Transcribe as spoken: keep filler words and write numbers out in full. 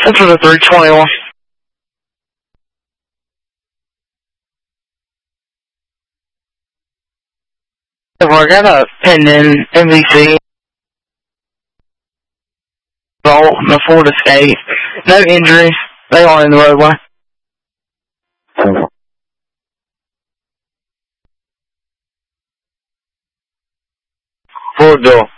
Enter the three twenty-one. I got a pending M V C. Vault and a Ford Escape. No injuries. They are in the roadway. Ford door.